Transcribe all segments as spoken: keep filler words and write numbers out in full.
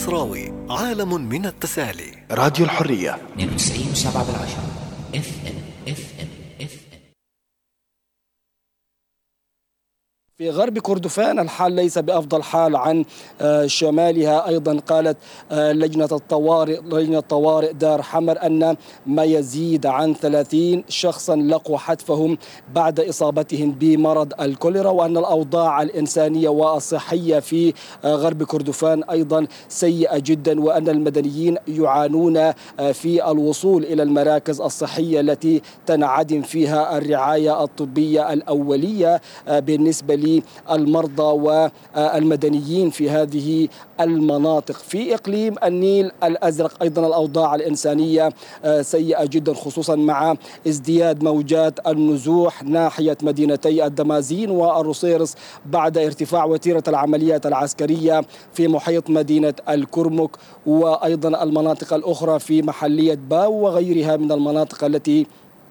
المصراوي، عالم من التسالي. راديو الحرية اثنين وتسعين وسبعة بالعشرة اف ام اف ام اف ام. في غرب كردفان الحال ليس بأفضل حال عن شمالها. أيضا قالت لجنة الطوارئ لجنة طوارئ دار حمر أن ما يزيد عن ثلاثين شخصا لقوا حتفهم بعد إصابتهم بمرض الكوليرا، وأن الأوضاع الإنسانية والصحية في غرب كردفان أيضا سيئة جدا، وأن المدنيين يعانون في الوصول إلى المراكز الصحية التي تنعدم فيها الرعاية الطبية الأولية بالنسبة المرضى والمدنيين في هذه المناطق. في إقليم النيل الأزرق أيضا الأوضاع الإنسانية سيئة جدا، خصوصا مع ازدياد موجات النزوح ناحية مدينتي الدمازين والروسيرس بعد ارتفاع وتيرة العمليات العسكرية في محيط مدينة الكرمك، وأيضا المناطق الأخرى في محلية باو وغيرها من المناطق التي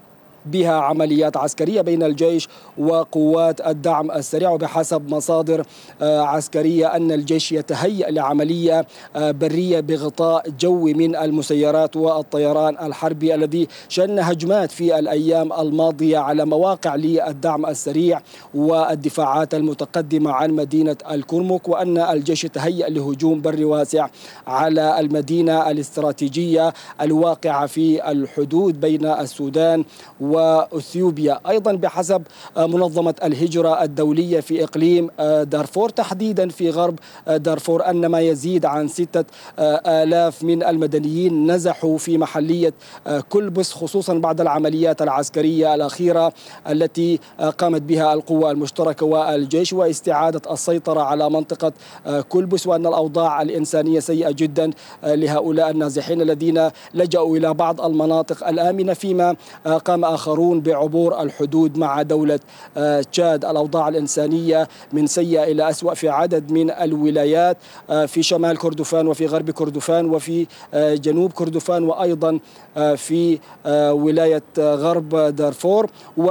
بها عمليات عسكرية بين الجيش وقوات الدعم السريع. وبحسب مصادر عسكرية أن الجيش يتهيأ لعملية برية بغطاء جوي من المسيرات والطيران الحربي الذي شن هجمات في الأيام الماضية على مواقع للدعم السريع والدفاعات المتقدمة عن مدينة الكرمك، وأن الجيش يتهيأ لهجوم بري واسع على المدينة الاستراتيجية الواقعة في الحدود بين السودان وأثيوبيا. أيضا بحسب منظمة الهجرة الدولية في إقليم دارفور تحديدا في غرب دارفور أن ما يزيد عن ستة آلاف من المدنيين نزحوا في محلية كلبس، خصوصا بعد العمليات العسكرية الأخيرة التي قامت بها القوى المشتركة والجيش واستعادة السيطرة على منطقة كلبس، وأن الأوضاع الإنسانية سيئة جدا لهؤلاء النازحين الذين لجأوا إلى بعض المناطق الآمنة، فيما قام آخرون بعبور الحدود مع دولة تشاد. الأوضاع الإنسانية من سيئة إلى أسوأ في عدد من الولايات في شمال كردفان وفي غرب كردفان وفي جنوب كردفان وأيضا في ولاية غرب دارفور،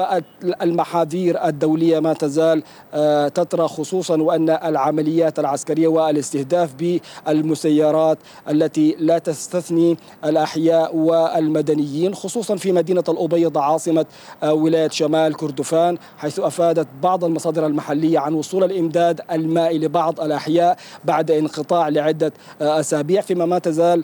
والمحاذير الدولية ما تزال تطرح، خصوصا وأن العمليات العسكرية والاستهداف بالمسيرات التي لا تستثني الأحياء والمدنيين، خصوصا في مدينة الأبيض عاصمة ولاية شمال كردفان، حيث أفادت بعض المصادر المحلية عن وصول الإمداد المائي لبعض الأحياء بعد انقطاع لعدة أسابيع، فيما ما تزال